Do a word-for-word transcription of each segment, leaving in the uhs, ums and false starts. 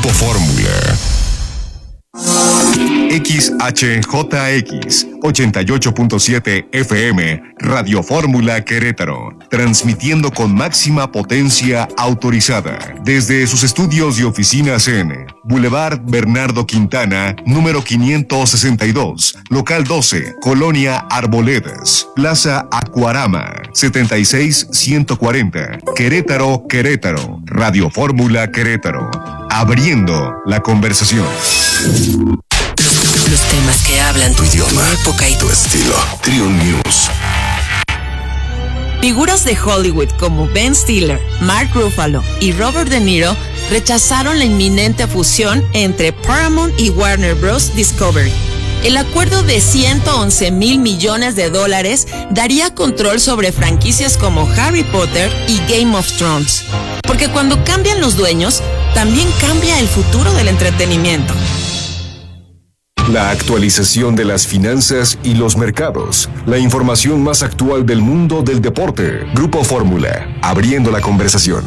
Grupo Fórmula. X H J X ochenta y ocho punto siete F M, Radio Fórmula Querétaro, transmitiendo con máxima potencia autorizada desde sus estudios y oficinas en Boulevard Bernardo Quintana, número quinientos sesenta y dos, local doce, Colonia Arboledas, Plaza Acuarama, setenta y seis ciento cuarenta, Querétaro, Querétaro, Radio Fórmula Querétaro, abriendo la conversación. Los temas que hablan tu idioma, tu época y tu estilo. Trio News. Figuras de Hollywood como Ben Stiller, Mark Ruffalo y Robert De Niro rechazaron la inminente fusión entre Paramount y Warner Bros. Discovery. El acuerdo de ciento once mil millones de dólares daría control sobre franquicias como Harry Potter y Game of Thrones. Porque cuando cambian los dueños, también cambia el futuro del entretenimiento. La actualización de las finanzas y los mercados. La información más actual del mundo del deporte. Grupo Fórmula, abriendo la conversación.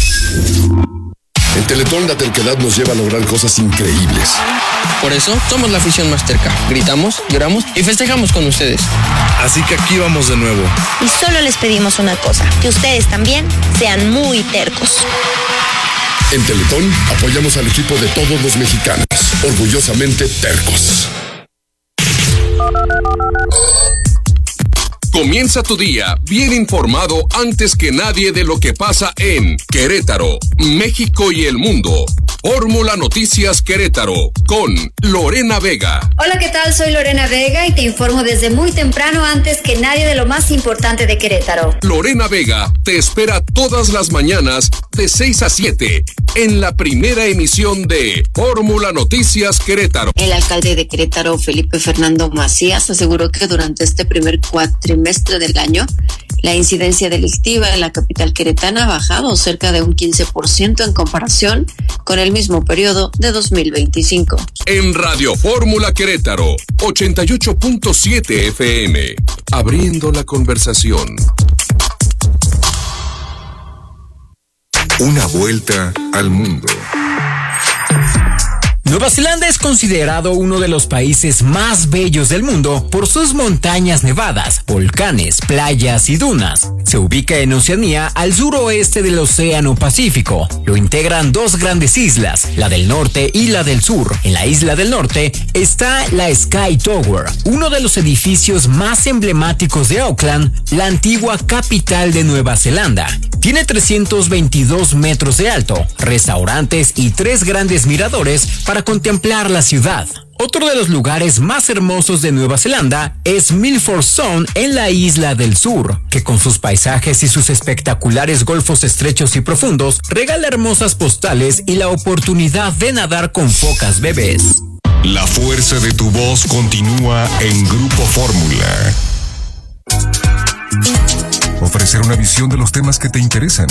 En Teletón la terquedad nos lleva a lograr cosas increíbles. Por eso somos la afición más terca. Gritamos, lloramos y festejamos con ustedes. Así que aquí vamos de nuevo. Y solo les pedimos una cosa, que ustedes también sean muy tercos. En Teletón apoyamos al equipo de todos los mexicanos, orgullosamente tercos. Comienza tu día bien informado antes que nadie de lo que pasa en Querétaro, México y el mundo. Fórmula Noticias Querétaro con Lorena Vega. Hola, ¿qué tal? Soy Lorena Vega y te informo desde muy temprano antes que nadie de lo más importante de Querétaro. Lorena Vega te espera todas las mañanas de seis a siete en la primera emisión de Fórmula Noticias Querétaro. El alcalde de Querétaro, Felipe Fernando Macías, aseguró que durante este primer cuatrimestre del año, la incidencia delictiva en la capital queretana ha bajado cerca de un quince por ciento en comparación con el mismo periodo de dos mil veinticinco. En Radio Fórmula Querétaro, ochenta y ocho punto siete F M, abriendo la conversación. Una vuelta al mundo. Nueva Zelanda es considerado uno de los países más bellos del mundo por sus montañas nevadas, volcanes, playas y dunas. Se ubica en Oceanía, al suroeste del Océano Pacífico. Lo integran dos grandes islas, la del norte y la del sur. En la isla del norte está la Sky Tower, uno de los edificios más emblemáticos de Auckland, la antigua capital de Nueva Zelanda. Tiene trescientos veintidós metros de alto, restaurantes y tres grandes miradores para contemplar la ciudad. Otro de los lugares más hermosos de Nueva Zelanda es Milford Sound en la isla del sur, que con sus paisajes y sus espectaculares golfos estrechos y profundos regala hermosas postales y la oportunidad de nadar con focas bebés. La fuerza de tu voz continúa en Grupo Fórmula. Ofrecer una visión de los temas que te interesan.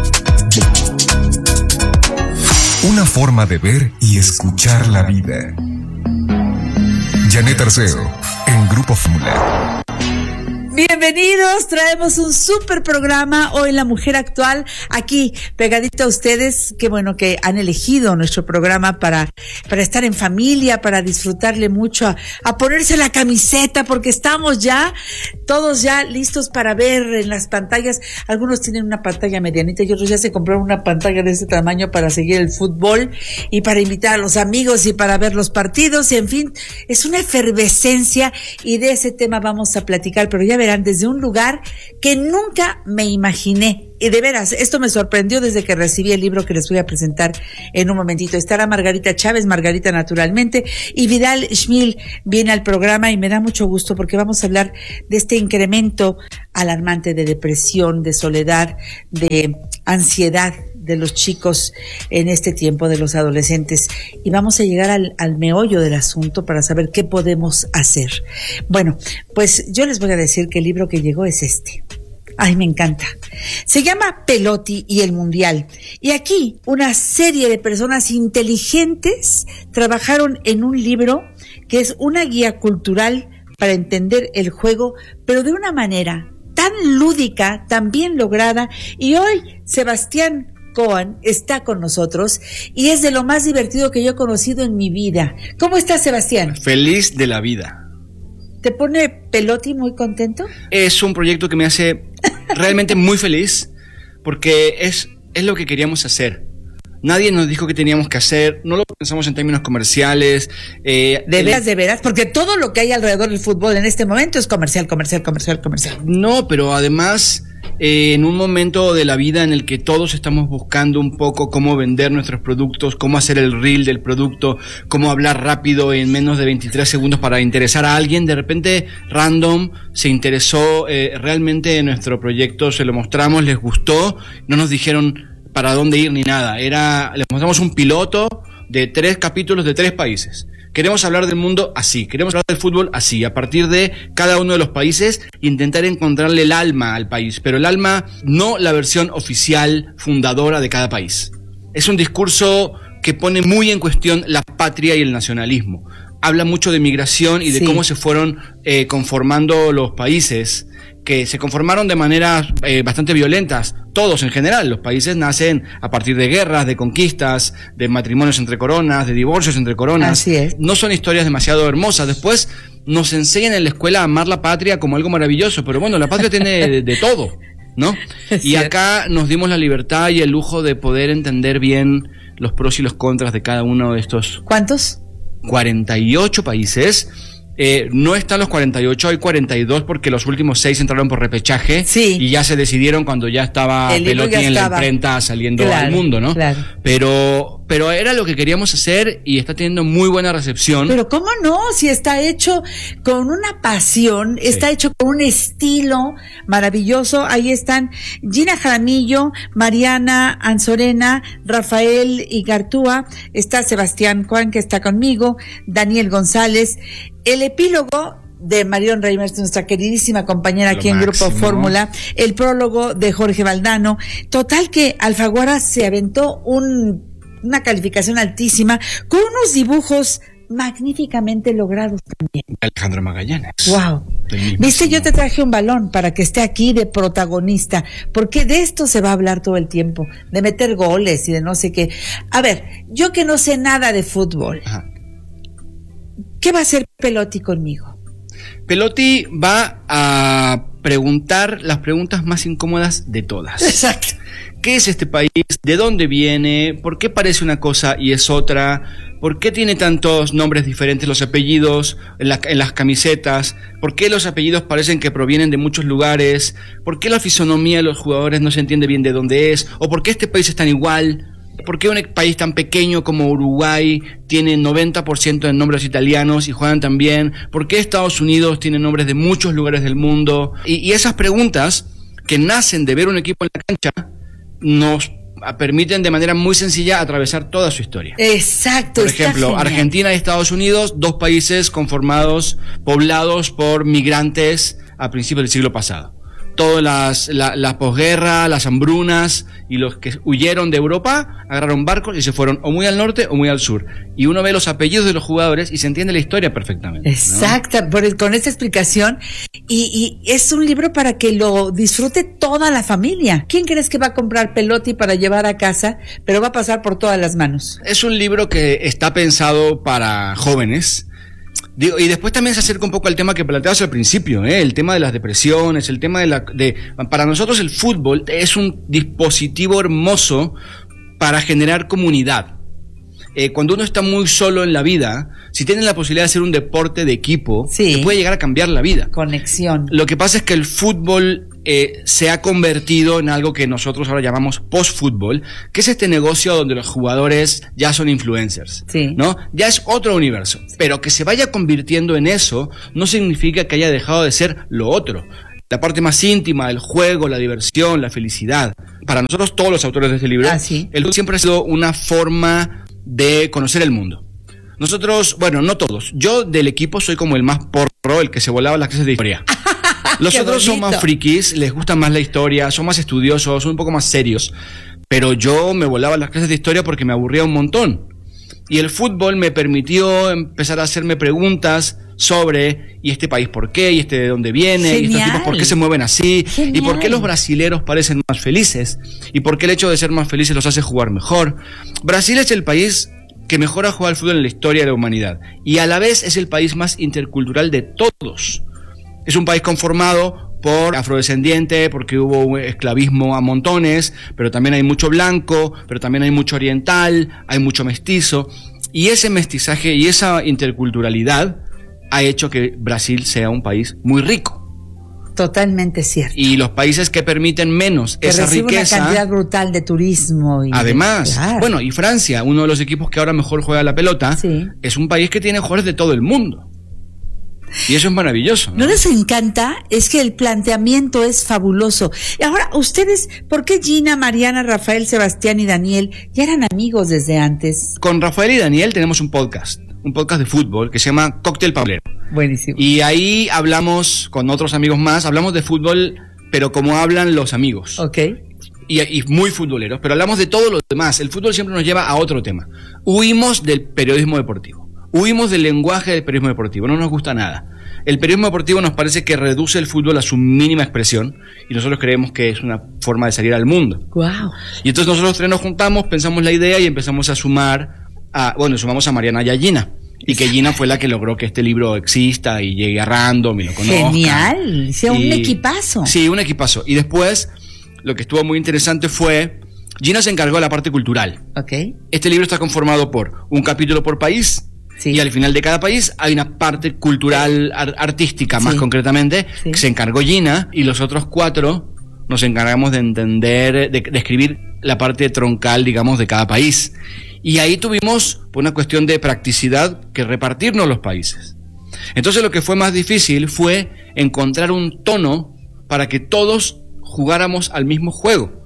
Una forma de ver y escuchar la vida. Janet Arceo, en Grupo Fórmula. Bienvenidos, traemos un súper programa hoy en La Mujer Actual, aquí pegadito a ustedes. Qué bueno que han elegido nuestro programa para, para estar en familia, para disfrutarle mucho, a, a ponerse la camiseta, porque estamos ya, todos ya listos para ver en las pantallas. Algunos tienen una pantalla medianita y otros ya se compraron una pantalla de este tamaño para seguir el fútbol y para invitar a los amigos y para ver los partidos, y en fin, es una efervescencia, y de ese tema vamos a platicar, pero ya verán, desde un lugar que nunca me imaginé. Y de veras, esto me sorprendió desde que recibí el libro que les voy a presentar en un momentito. Estará Margarita Chávez, Margarita naturalmente, y Vidal Schmil viene al programa, y me da mucho gusto porque vamos a hablar de este incremento alarmante de depresión, de soledad, de ansiedad de los chicos en este tiempo, de los adolescentes, y vamos a llegar al, al meollo del asunto para saber qué podemos hacer. Bueno, pues yo les voy a decir que el libro que llegó es este. Ay, me encanta. Se llama Pelotti y el Mundial. Y aquí una serie de personas inteligentes trabajaron en un libro que es una guía cultural para entender el juego, pero de una manera tan lúdica, tan bien lograda. Y hoy Sebastián Cohen está con nosotros y es de lo más divertido que yo he conocido en mi vida. ¿Cómo estás, Sebastián? Feliz de la vida. ¿Te pone Pelotti muy contento? Es un proyecto que me hace realmente muy feliz porque es, es lo que queríamos hacer. Nadie nos dijo que teníamos que hacer, no lo pensamos en términos comerciales. Eh, ¿De el, veras, de veras? Porque todo lo que hay alrededor del fútbol en este momento es comercial, comercial, comercial, comercial. No, pero además, eh, en un momento de la vida en el que todos estamos buscando un poco cómo vender nuestros productos, cómo hacer el reel del producto, cómo hablar rápido en menos de veintitrés segundos para interesar a alguien, de repente, random, se interesó eh, realmente en nuestro proyecto, se lo mostramos, les gustó, no nos dijeron para dónde ir ni nada. Era, les mostramos un piloto de tres capítulos de tres países. Queremos hablar del mundo así, queremos hablar del fútbol así, a partir de cada uno de los países, intentar encontrarle el alma al país, pero el alma no la versión oficial, fundadora de cada país. Es un discurso que pone muy en cuestión la patria y el nacionalismo. Habla mucho de migración y de sí. cómo se fueron eh, conformando los países, que se conformaron de maneras eh, bastante violentas, todos en general. Los países nacen a partir de guerras, de conquistas, de matrimonios entre coronas, de divorcios entre coronas. Así es. No son historias demasiado hermosas. Después nos enseñan en la escuela a amar la patria como algo maravilloso, pero bueno, la patria tiene de, de todo, ¿no? Y acá nos dimos la libertad y el lujo de poder entender bien los pros y los contras de cada uno de estos. ¿Cuántos? cuarenta y ocho países. Eh, no están los cuarenta y ocho, hay cuarenta y dos porque los últimos seis entraron por repechaje sí. y ya se decidieron cuando ya estaba el Pelotti ya en estaba. la imprenta saliendo claro, al mundo, ¿no? Claro. Pero, pero era lo que queríamos hacer y está teniendo muy buena recepción. Pero ¿cómo no? Si está hecho con una pasión, sí. está hecho con un estilo maravilloso. Ahí están Gina Jaramillo, Mariana Anzorena, Rafael Igartúa, está Sebastián Cohen, que está conmigo, Daniel González. El epílogo de Marion Reimers, nuestra queridísima compañera Lo aquí en máximo. Grupo Fórmula, el prólogo de Jorge Valdano. Total que Alfaguara se aventó un, una calificación altísima con unos dibujos magníficamente logrados también. Alejandro Magallanes. Wow. Viste, yo te traje un balón para que esté aquí de protagonista, porque de esto se va a hablar todo el tiempo, de meter goles y de no sé qué. A ver, yo que no sé nada de fútbol, Ajá. ¿qué va a hacer Pelotti conmigo? Pelotti va a preguntar las preguntas más incómodas de todas. Exacto. ¿Qué es este país? ¿De dónde viene? ¿Por qué parece una cosa y es otra? ¿Por qué tiene tantos nombres diferentes los apellidos en, la, en las camisetas? ¿Por qué los apellidos parecen que provienen de muchos lugares? ¿Por qué la fisonomía de los jugadores no se entiende bien de dónde es? ¿O por qué este país es tan igual? ¿Por qué un país tan pequeño como Uruguay tiene noventa por ciento de nombres italianos y juegan tan bien? ¿Por qué Estados Unidos tiene nombres de muchos lugares del mundo? Y, y esas preguntas que nacen de ver un equipo en la cancha nos permiten de manera muy sencilla atravesar toda su historia. Exacto. Por ejemplo, Argentina y Estados Unidos, dos países conformados, poblados por migrantes a principios del siglo pasado. Todas las, la, la posguerra, las hambrunas y los que huyeron de Europa agarraron barcos y se fueron o muy al norte o muy al sur. Y uno ve los apellidos de los jugadores y se entiende la historia perfectamente, ¿no? Exacto, por, con esta explicación. Y, y es un libro para que lo disfrute toda la familia. ¿Quién crees que va a comprar Pelotti para llevar a casa, pero va a pasar por todas las manos? Es un libro que está pensado para jóvenes. Digo, y después también se acerca un poco al tema que planteabas al principio, ¿eh? El tema de las depresiones, el tema de la... de para nosotros el fútbol es un dispositivo hermoso para generar comunidad. Eh, cuando uno está muy solo en la vida, si tiene la posibilidad de hacer un deporte de equipo, sí. te puede llegar a cambiar la vida. Conexión. Lo que pasa es que el fútbol eh, se ha convertido en algo que nosotros ahora llamamos post-fútbol, que es este negocio donde los jugadores ya son influencers, sí. ¿no? Ya es otro universo, pero que se vaya convirtiendo en eso no significa que haya dejado de ser lo otro. La parte más íntima del juego, la diversión, la felicidad. Para nosotros, todos los autores de este libro, ah, ¿sí? el fútbol siempre ha sido una forma de conocer el mundo. Nosotros, bueno, no todos. Yo del equipo soy como el más porro, el que se volaba las clases de historia. Los otros son más frikis, les gusta más la historia, son más estudiosos, son un poco más serios. Pero yo me volaba las clases de historia porque me aburría un montón. Y el fútbol me permitió empezar a hacerme preguntas sobre y este país por qué, y este de dónde viene, Genial. y estos tipos por qué se mueven así, Genial. y por qué los brasileros parecen más felices, y por qué el hecho de ser más felices los hace jugar mejor. Brasil es el país que mejor ha jugado al fútbol en la historia de la humanidad, y a la vez es el país más intercultural de todos. Es un país conformado por afrodescendiente, porque hubo esclavismo a montones, pero también hay mucho blanco, pero también hay mucho oriental, hay mucho mestizo, y ese mestizaje y esa interculturalidad ha hecho que Brasil sea un país muy rico. Totalmente cierto. Y los países que permiten menos Que esa recibe riqueza, una cantidad brutal de turismo. Y además, claro. bueno, y Francia, uno de los equipos que ahora mejor juega la pelota, Sí. es un país que tiene jugadores de todo el mundo. Y eso es maravilloso, ¿no? ¿No les encanta? Es que el planteamiento es fabuloso. Y ahora, ustedes, ¿por qué Gina, Mariana, Rafael, Sebastián y Daniel ya eran amigos desde antes? Con Rafael y Daniel tenemos un podcast, un podcast de fútbol que se llama Cóctel Paulero. Buenísimo. Y ahí hablamos con otros amigos más, hablamos de fútbol, pero como hablan los amigos. Ok. Y, y muy futboleros, pero hablamos de todo lo demás. El fútbol siempre nos lleva a otro tema. Huimos del periodismo deportivo. Huimos del lenguaje del periodismo deportivo, no nos gusta nada. El periodismo deportivo nos parece que reduce el fútbol a su mínima expresión y nosotros creemos que es una forma de salir al mundo. Wow. Y entonces nosotros tres nos juntamos, pensamos la idea y empezamos a sumar, a, bueno, sumamos a Mariana y a Gina. Y que Gina fue la que logró que este libro exista y llegue a Random y lo conozca. Genial, sea un Y- equipazo. Sí, un equipazo. Y después, lo que estuvo muy interesante fue, Gina se encargó de la parte cultural. Ok. Este libro está conformado por un capítulo por país. Sí. Y al final de cada país hay una parte cultural, ar- artística más Sí. concretamente, Sí. que se encargó Gina, y los otros cuatro nos encargamos de entender, de, de escribir la parte troncal, digamos, de cada país. Y ahí tuvimos, por una cuestión de practicidad, que repartirnos los países. Entonces lo que fue más difícil fue encontrar un tono para que todos jugáramos al mismo juego.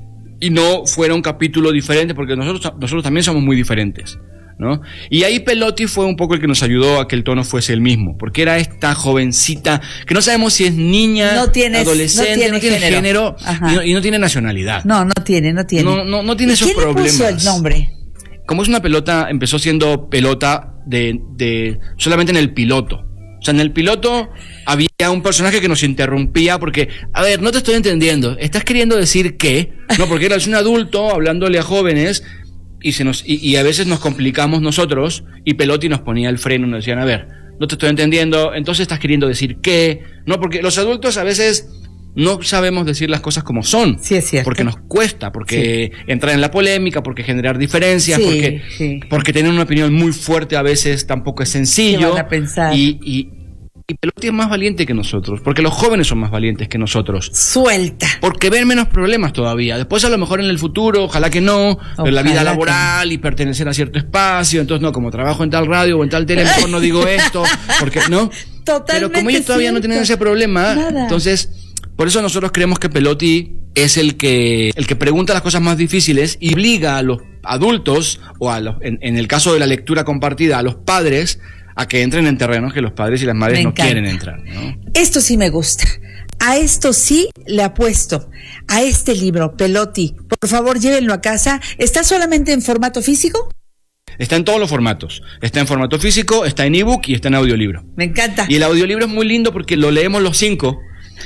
Y no fuera un capítulo diferente, porque nosotros, nosotros también somos muy diferentes, ¿no? Y ahí Pelotti fue un poco el que nos ayudó a que el tono fuese el mismo, porque era esta jovencita que no sabemos si es niña, No tienes- adolescente, no tiene género. género, Ajá. y, no, y no tiene nacionalidad. No, no tiene, no tiene. No, no, no tiene ¿Y esos quién le problemas. puso el nombre? Como es una pelota, empezó siendo pelota de, de solamente en el piloto. O sea, en el piloto había un personaje que nos interrumpía porque, a ver, no te estoy entendiendo. ¿Estás queriendo decir qué? No, porque eras un adulto hablándole a jóvenes y se nos y, y a veces nos complicamos nosotros y Pelotti nos ponía el freno y nos decían, a ver, no te estoy entendiendo, entonces estás queriendo decir qué. No, porque los adultos a veces no sabemos decir las cosas como son. Sí, es cierto. Porque nos cuesta, porque entrar en la polémica, porque generar diferencias, Sí, porque, sí. porque tener una opinión muy fuerte a veces tampoco es sencillo. ¿Qué van a pensar? Y, y, y Pelotti es más valiente que nosotros, porque los jóvenes son más valientes que nosotros. Suelta. Porque ven menos problemas todavía. Después a lo mejor en el futuro, ojalá que no, pero la vida Ojalá laboral y pertenecer a cierto espacio, entonces no, como trabajo en tal radio o en tal tele, mejor no digo esto, porque no. Totalmente. Pero como ellos todavía no tienen cierto. ese problema, Nada. entonces, por eso nosotros creemos que Pelotti es el que, el que pregunta las cosas más difíciles y obliga a los adultos, o a los, en, en el caso de la lectura compartida, a los padres, a que entren en terrenos que los padres y las madres Me no encanta. quieren entrar, ¿no? Esto sí me gusta. A esto sí le apuesto. A este libro, Pelotti. Por favor, llévenlo a casa. ¿Está solamente en formato físico? Está en todos los formatos. Está en formato físico, está en ebook y está en audiolibro. Me encanta. Y el audiolibro es muy lindo porque lo leemos los cinco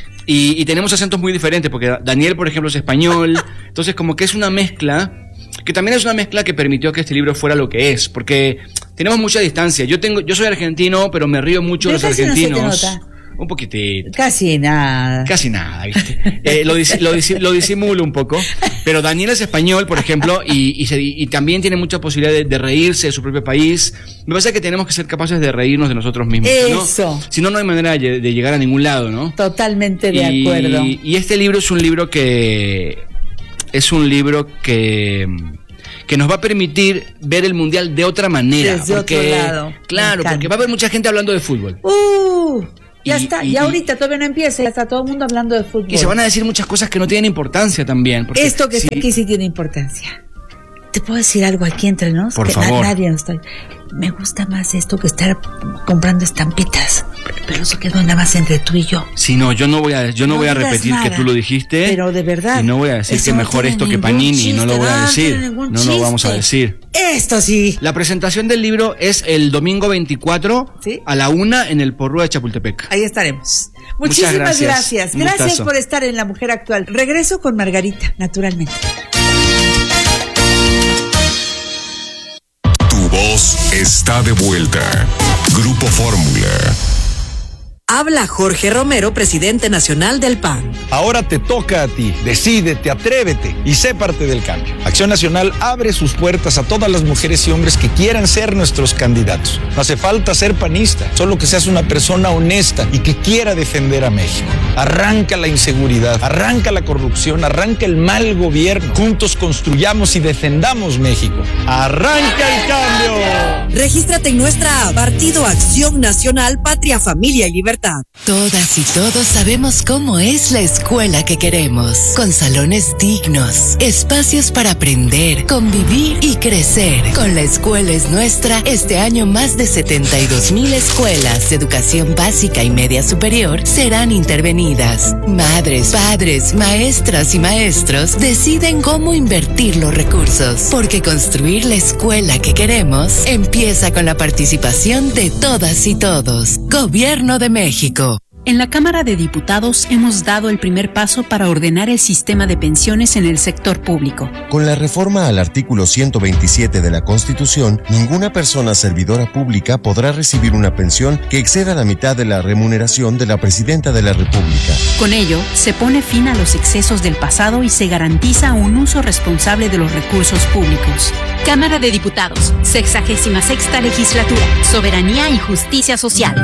y, y tenemos acentos muy diferentes, porque Daniel, por ejemplo, es español. Entonces, como que es una mezcla, que también es una mezcla que permitió que este libro fuera lo que es, porque tenemos mucha distancia. Yo tengo, yo soy argentino, pero me río mucho de los Casi no se te argentinos. nota. Un poquitito. Casi nada. Casi nada, ¿viste? Eh, lo, disi- lo, disi- lo disimulo un poco. Pero Daniel es español, por ejemplo, y, y, se- y también tiene mucha posibilidad de, de reírse de su propio país. Me parece que tenemos que ser capaces de reírnos de nosotros mismos. Eso. Si no, si no, no hay manera de, de llegar a ningún lado, ¿no? Totalmente de y, acuerdo. Y este libro es un libro que... Es un libro que... que nos va a permitir ver el mundial de otra manera. Desde porque, otro lado. Claro, Me encanta. porque va a haber mucha gente hablando de fútbol. Uh, ya Y- está. y- Y, ahorita todavía no empieza. Ya está todo el mundo hablando de fútbol. Y se van a decir muchas cosas que no tienen importancia también. porque Esto que si- está aquí sí tiene importancia. te puedo decir algo aquí entre nos. Por que favor. Na, nadie nos está. Me gusta más esto que estar comprando estampitas. Pero eso quedó nada más entre tú y yo. Sí, no, yo no voy a, yo no, No voy a digas repetir nada, que tú lo dijiste. pero de verdad, Y no voy a decir eso que no mejor tiene esto que ningún Panini, no lo voy a chiste, decir. no tiene ningún No lo vamos a chiste. decir. Esto sí. La presentación del libro es el domingo veinticuatro ¿Sí? a la una en el Porrúa de Chapultepec. Ahí estaremos. Muchas Muchísimas gracias. gracias. Un Gracias gustazo. por estar en La Mujer Actual. Regreso con Margarita, naturalmente. Tu voz está de vuelta. Grupo Fórmula. Habla Jorge Romero, presidente nacional del P A N. Ahora te toca a ti. Decídete, atrévete y sé parte del cambio. Acción Nacional abre sus puertas a todas las mujeres y hombres que quieran ser nuestros candidatos. No hace falta ser panista, solo que seas una persona honesta y que quiera defender a México. Arranca la inseguridad, arranca la corrupción, arranca el mal gobierno. Juntos construyamos y defendamos México. ¡Arranca el cambio! Regístrate en nuestra app, Partido Acción Nacional, Patria, Familia y Libertad. Todas y todos sabemos cómo es la escuela que queremos, con salones dignos, espacios para aprender, convivir y crecer. Con La Escuela es Nuestra, este año más de setenta y dos mil escuelas de educación básica y media superior serán intervenidas. Madres, padres, maestras y maestros deciden cómo invertir los recursos, porque construir la escuela que queremos empieza con la participación de todas y todos. Gobierno de México. En la Cámara de Diputados hemos dado el primer paso para ordenar el sistema de pensiones en el sector público. Con la reforma al artículo ciento veintisiete de la Constitución, ninguna persona servidora pública podrá recibir una pensión que exceda la mitad de la remuneración de la Presidenta de la República. Con ello, se pone fin a los excesos del pasado y se garantiza un uso responsable de los recursos públicos. Cámara de Diputados, sexagésima sexta legislatura, soberanía y justicia social.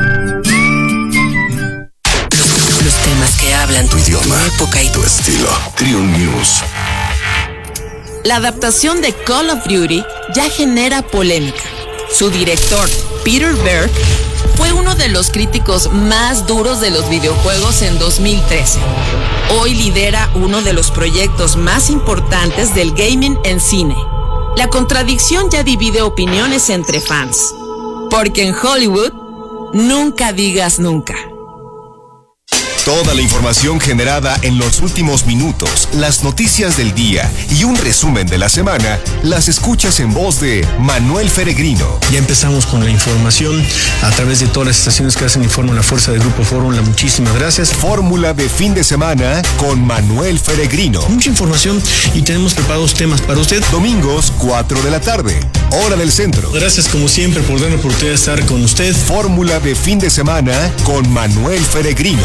Los temas que hablan tu idioma, tu época y tu estilo. Triun News. La adaptación de Call of Duty ya genera polémica. Su director, Peter Berg, fue uno de los críticos más duros de los videojuegos en dos mil trece. Hoy lidera uno de los proyectos más importantes del gaming en cine. La contradicción ya divide opiniones entre fans. Porque en Hollywood, nunca digas nunca. Toda la información generada en los últimos minutos, las noticias del día y un resumen de la semana, las escuchas en voz de Manuel Feregrino. Ya empezamos con la información a través de todas las estaciones que hacen Informe La Fuerza del Grupo Fórmula. Muchísimas gracias. Fórmula de fin de semana con Manuel Feregrino. Mucha información y tenemos preparados temas para usted. Domingos, cuatro de la tarde, hora del centro. Gracias como siempre por darme la oportunidad de estar con usted. Fórmula de fin de semana con Manuel Feregrino.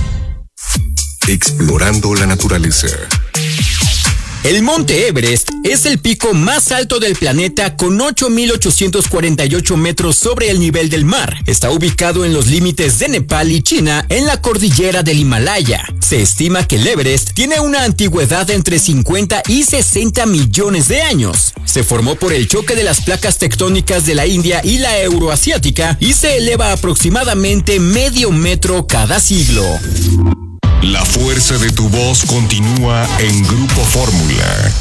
Explorando la naturaleza. El Monte Everest es el pico más alto del planeta con ocho mil ochocientos cuarenta y ocho metros sobre el nivel del mar. Está ubicado en los límites de Nepal y China en la cordillera del Himalaya. Se estima que el Everest tiene una antigüedad entre cincuenta y sesenta millones de años. Se formó por el choque de las placas tectónicas de la India y la euroasiática y se eleva aproximadamente medio metro cada siglo. La fuerza de tu voz continúa en Grupo Fórmula.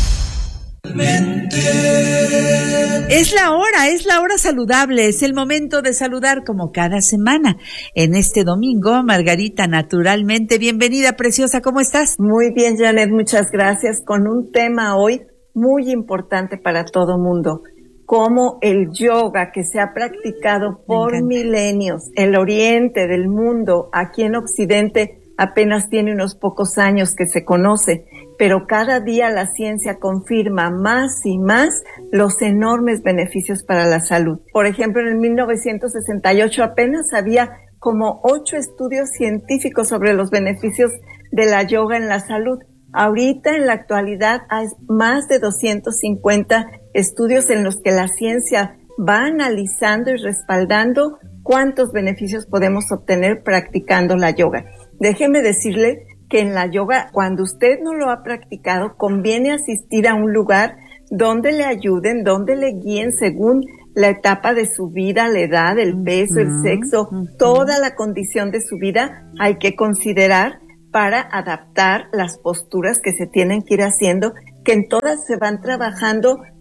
Es la hora, es la hora saludable, es el momento de saludar como cada semana. En este domingo, Margarita, naturalmente, bienvenida, preciosa, ¿cómo estás? Muy bien, Janet, muchas gracias, con un tema hoy muy importante para todo mundo, como el yoga que se ha practicado por milenios. El oriente del mundo, aquí en Occidente, apenas tiene unos pocos años que se conoce, pero cada día la ciencia confirma más y más los enormes beneficios para la salud. Por ejemplo, en el mil novecientos sesenta y ocho apenas había como ocho estudios científicos sobre los beneficios de la yoga en la salud. Ahorita, en la actualidad, hay más de doscientos cincuenta estudios en los que la ciencia va analizando y respaldando cuántos beneficios podemos obtener practicando la yoga. Déjeme decirle que en la yoga, cuando usted no lo ha practicado, conviene asistir a un lugar donde le ayuden, donde le guíen según la etapa de su vida, la edad, el peso, uh-huh, el sexo, uh-huh. Toda la condición de su vida hay que considerar para adaptar las posturas que se tienen que ir haciendo, que en todas se van trabajando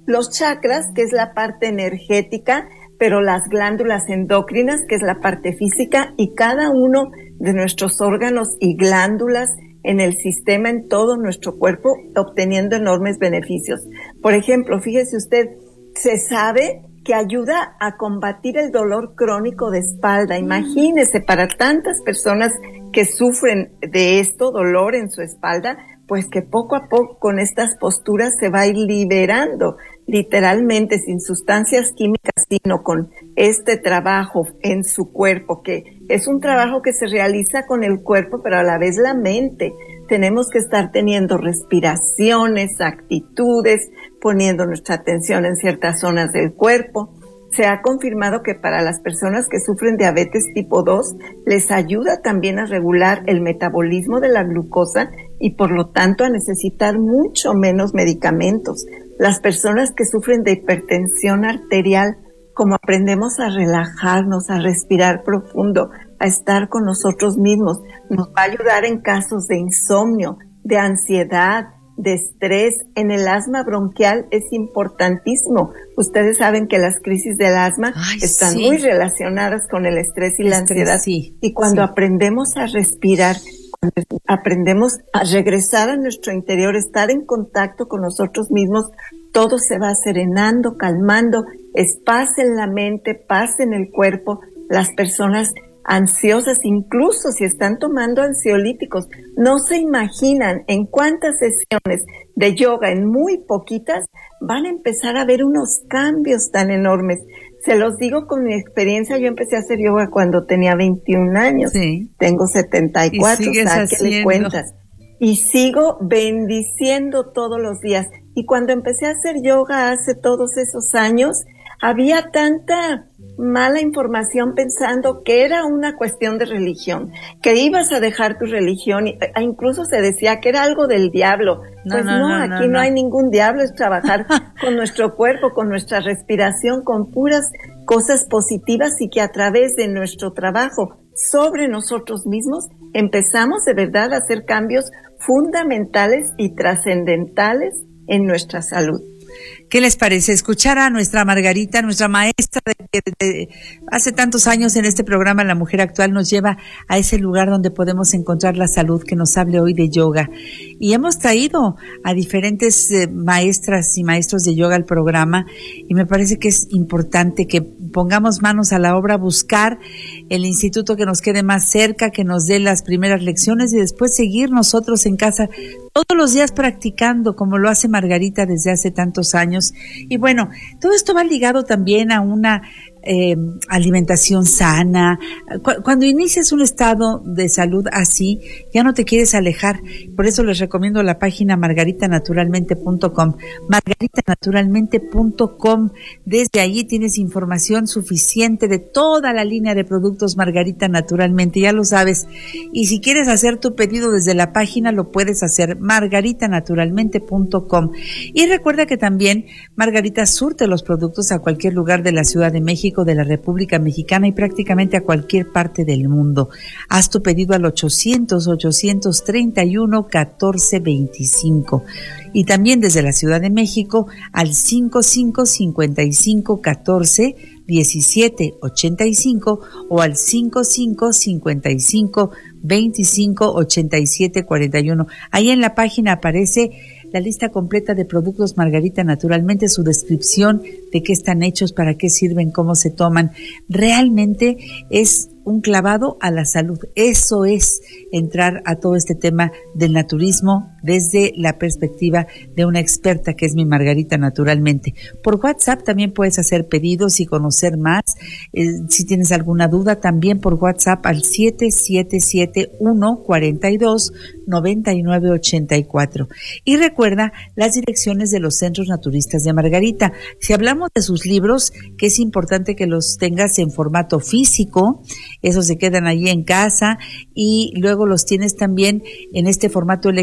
los chakras, que es la parte energética, pero las glándulas endócrinas, que es la parte física, y cada uno de nuestros órganos y glándulas en el sistema, en todo nuestro cuerpo, obteniendo enormes beneficios. Por ejemplo, fíjese usted, se sabe que ayuda a combatir el dolor crónico de espalda. Imagínese, para tantas personas que sufren de esto, dolor en su espalda, pues que poco a poco con estas posturas se va a ir liberando, literalmente, sin sustancias químicas, sino con este trabajo en su cuerpo, que es un trabajo que se realiza con el cuerpo, pero a la vez la mente. Tenemos que estar teniendo respiraciones, actitudes, poniendo nuestra atención en ciertas zonas del cuerpo. Se ha confirmado que para las personas que sufren diabetes tipo dos, les ayuda también a regular el metabolismo de la glucosa y por lo tanto a necesitar mucho menos medicamentos. Las personas que sufren de hipertensión arterial, como aprendemos a relajarnos, a respirar profundo, a estar con nosotros mismos, nos va a ayudar en casos de insomnio, de ansiedad, de estrés. En el asma bronquial es importantísimo. Ustedes saben que las crisis del asma Ay, están sí. muy relacionadas con el estrés y la estrés, ansiedad. Sí, y cuando sí. aprendemos a respirar, cuando aprendemos a regresar a nuestro interior, estar en contacto con nosotros mismos, todo se va serenando, calmando, es paz en la mente, paz en el cuerpo. Las personas ansiosas, incluso si están tomando ansiolíticos, no se imaginan en cuántas sesiones de yoga, en muy poquitas, van a empezar a ver unos cambios tan enormes. Se los digo con mi experiencia, yo empecé a hacer yoga cuando tenía veintiún años, sí. tengo setenta y cuatro, sáquele cuentas, y sigo bendiciendo todos los días. Y cuando empecé a hacer yoga hace todos esos años, había tanta mala información pensando que era una cuestión de religión, que ibas a dejar tu religión, e incluso se decía que era algo del diablo. No, pues no, no, no aquí no, no hay ningún diablo, es trabajar con nuestro cuerpo, con nuestra respiración, con puras cosas positivas, y que a través de nuestro trabajo sobre nosotros mismos empezamos de verdad a hacer cambios fundamentales y trascendentales en nuestra salud. ¿Qué les parece escuchar a nuestra Margarita, nuestra maestra de, de, de hace tantos años en este programa La Mujer Actual, nos lleva a ese lugar donde podemos encontrar la salud, que nos hable hoy de yoga? Y hemos traído a diferentes eh, maestras y maestros de yoga al programa, y me parece que es importante que pongamos manos a la obra, buscar el instituto que nos quede más cerca, que nos dé las primeras lecciones y después seguir nosotros en casa todos los días practicando, como lo hace Margarita desde hace tantos años. Y bueno, todo esto va ligado también a una eh, alimentación sana. Cuando inicias un estado de salud así, ya no te quieres alejar. Por eso les recomiendo la página margarita naturalmente punto com, margarita naturalmente punto com. Desde allí tienes información suficiente de toda la línea de productos Margarita Naturalmente, ya lo sabes. Y si quieres hacer tu pedido desde la página, lo puedes hacer, margarita naturalmente punto com. Y recuerda que también Margarita surte los productos a cualquier lugar de la Ciudad de México, de la República Mexicana y prácticamente a cualquier parte del mundo. Haz tu pedido al ochocientos, ochocientos treinta y uno, catorce veinticinco. Y también desde la Ciudad de México al cinco cinco, cincuenta y cinco, catorce, diecisiete, ochenta y cinco o al cinco cinco, cincuenta y cinco, veinticinco, ochenta y siete, cuarenta y uno. Ahí en la página aparece la lista completa de productos Margarita Naturalmente, su descripción de qué están hechos, para qué sirven, cómo se toman. Realmente es un clavado a la salud. Eso es entrar a todo este tema del naturismo desde la perspectiva de una experta que es mi Margarita Naturalmente. Por WhatsApp también puedes hacer pedidos y conocer más. Eh, si tienes alguna duda, también por WhatsApp al siete siete siete, uno, cuarenta y dos, noventa y nueve, ochenta y cuatro. Y recuerda las direcciones de los centros naturistas de Margarita. Si hablamos de sus libros, que es importante que los tengas en formato físico, esos se quedan allí en casa, y luego los tienes también en este formato electrónico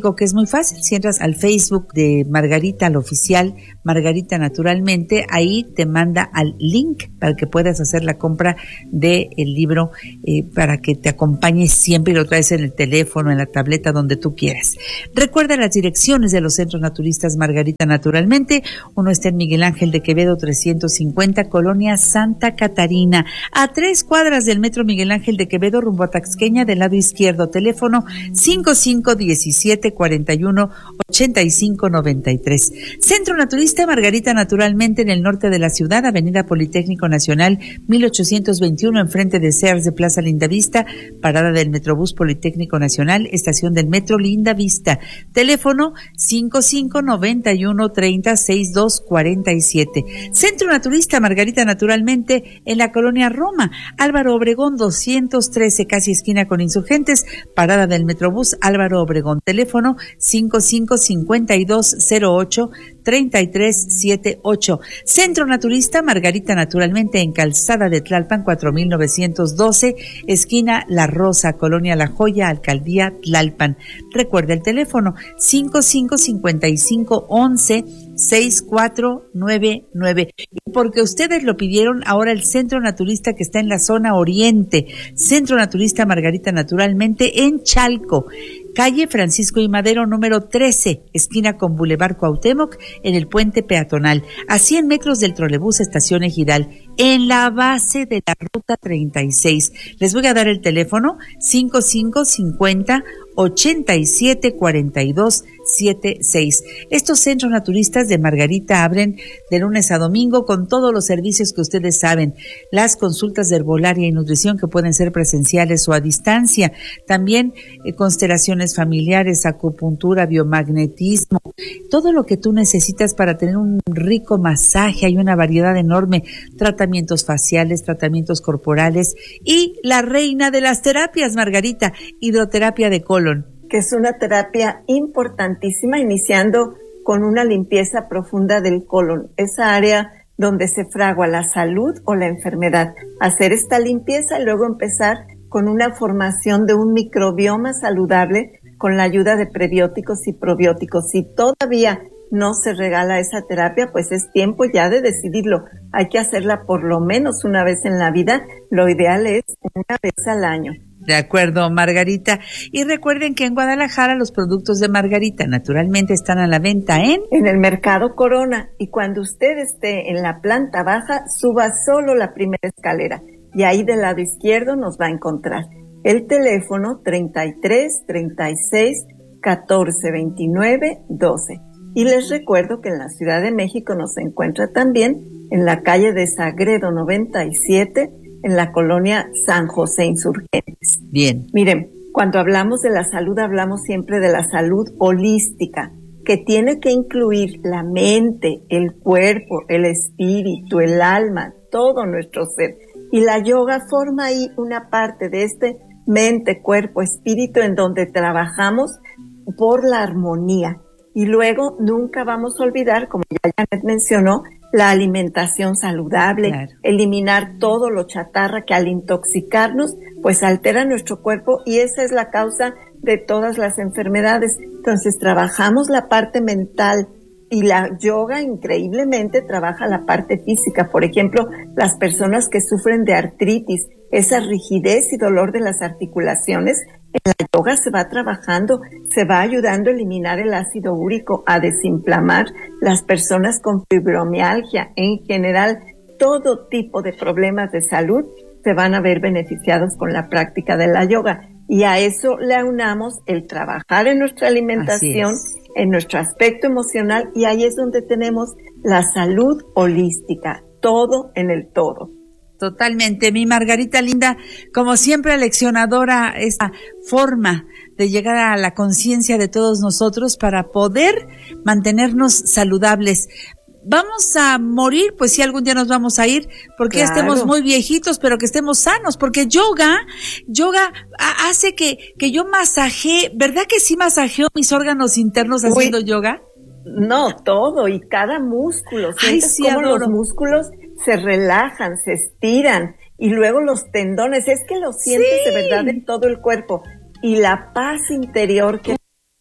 único que es muy fácil, si entras al Facebook de Margarita, al oficial, Margarita Naturalmente, ahí te manda al link para que puedas hacer la compra del libro, eh, para que te acompañes siempre y lo traes en el teléfono, en la tableta, donde tú quieras. Recuerda las direcciones de los centros naturistas Margarita Naturalmente. Uno está en Miguel Ángel de Quevedo trescientos cincuenta, Colonia Santa Catarina, a tres cuadras del metro Miguel Ángel de Quevedo, rumbo a Taxqueña, del lado izquierdo. Teléfono cinco cinco diecisiete cuarenta y uno ochenta y cinco noventa y tres. Centro Naturista Margarita Naturalmente, en el norte de la ciudad, Avenida Politécnico Nacional mil ochocientos veintiuno, enfrente de Sears de Plaza Lindavista, parada del Metrobús Politécnico Nacional, estación del Metro Lindavista. Teléfono cinco cinco noventa y uno treinta sesenta y dos cuarenta y siete. Centro Naturista Margarita Naturalmente, en la colonia Roma, Álvaro Obregón doscientos trece, casi esquina con Insurgentes, parada del Metrobús Álvaro Obregón. Teléfono cinco cinco cincuenta y dos cero ocho treinta y tres setenta y ocho. Centro Naturista Margarita Naturalmente, en Calzada de Tlalpan cuatro mil novecientos doce, esquina La Rosa, colonia La Joya, alcaldía Tlalpan. Recuerda el teléfono cinco cinco cincuenta y cinco once sesenta y cuatro noventa y nueve. Y porque ustedes lo pidieron, ahora el Centro Naturista, que está en la zona oriente, Centro Naturista Margarita Naturalmente, en Chalco, calle Francisco I. Madero número trece, esquina con Boulevard Cuauhtémoc, en el puente peatonal, a cien metros del trolebús Estación Ejidal, en la base de la ruta treinta y seis. Les voy a dar el teléfono cinco cinco cincuenta ochenta y siete cuarenta y dos setenta y seis. Estos centros naturistas de Margarita abren de lunes a domingo con todos los servicios que ustedes saben, las consultas de herbolaria y nutrición que pueden ser presenciales o a distancia, también eh, constelaciones familiares, acupuntura, biomagnetismo, todo lo que tú necesitas para tener un rico masaje. Hay una variedad enorme, tratamientos faciales, tratamientos corporales y la reina de las terapias, Margarita, hidroterapia de colon, que es una terapia importantísima, iniciando con una limpieza profunda del colon, esa área donde se fragua la salud o la enfermedad. Hacer esta limpieza y luego empezar con una formación de un microbioma saludable con la ayuda de prebióticos y probióticos. Si todavía no se regala esa terapia, pues es tiempo ya de decidirlo. Hay que hacerla por lo menos una vez en la vida. Lo ideal es una vez al año. De acuerdo, Margarita. Y recuerden que en Guadalajara los productos de Margarita Naturalmente están a la venta en... En el Mercado Corona. Y cuando usted esté en la planta baja, suba solo la primera escalera. Y ahí del lado izquierdo nos va a encontrar. El teléfono treinta y tres, treinta y seis, catorce, veintinueve, doce. Y les recuerdo que en la Ciudad de México nos encuentra también en la calle de Sagredo noventa y siete, en la colonia San José Insurgentes. Bien. Miren, cuando hablamos de la salud, hablamos siempre de la salud holística, que tiene que incluir la mente, el cuerpo, el espíritu, el alma, todo nuestro ser. Y la yoga forma ahí una parte de este mente, cuerpo, espíritu, en donde trabajamos por la armonía. Y luego nunca vamos a olvidar, como ya Janet mencionó, la alimentación saludable, claro. Eliminar todo lo chatarra que al intoxicarnos, pues altera nuestro cuerpo, y esa es la causa de todas las enfermedades. Entonces trabajamos la parte mental, y la yoga increíblemente trabaja la parte física. Por ejemplo, las personas que sufren de artritis, esa rigidez y dolor de las articulaciones, en la yoga se va trabajando, se va ayudando a eliminar el ácido úrico, a desinflamar. Las personas con fibromialgia, en general, todo tipo de problemas de salud se van a ver beneficiados con la práctica de la yoga. Y a eso le aunamos el trabajar en nuestra alimentación, en nuestro aspecto emocional, y ahí es donde tenemos la salud holística, todo en el todo. Totalmente, mi Margarita linda, como siempre aleccionadora esta forma de llegar a la conciencia de todos nosotros para poder mantenernos saludables. Vamos a morir, pues sí, algún día nos vamos a ir, porque claro, ya estemos muy viejitos, pero que estemos sanos, porque yoga, yoga hace que, que yo masajee, ¿verdad que sí masajeo mis órganos internos haciendo Uy, yoga? No, todo, y cada músculo, sientes Ay, sí, cómo adoro. Los músculos se relajan, se estiran, y luego los tendones, es que lo sientes sí. de verdad en todo el cuerpo, y la paz interior que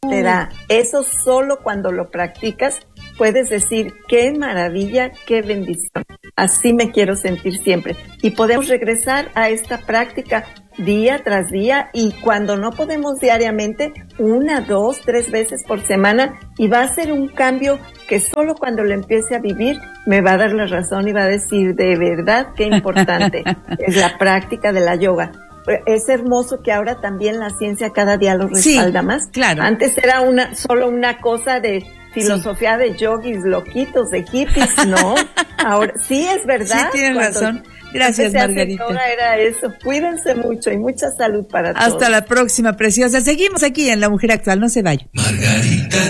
te da. Eso solo cuando lo practicas puedes decir, qué maravilla, qué bendición. Así me quiero sentir siempre. Y podemos regresar a esta práctica día tras día, y cuando no podemos diariamente, una, dos, tres veces por semana, y va a ser un cambio que solo cuando lo empiece a vivir me va a dar la razón y va a decir, de verdad, qué importante es la práctica de la yoga. Es hermoso que ahora también la ciencia cada día lo respalda sí, más. Claro. Antes era una solo una cosa de filosofía sí. de yogis loquitos, de hippies, ¿no? Ahora sí es verdad. Sí, tienes Cuando razón. Gracias, Margarita. Yoga era eso. Cuídense mucho y mucha salud para Hasta todos. Hasta la próxima, preciosa. Seguimos aquí en La Mujer Actual. No se vayan. Margarita.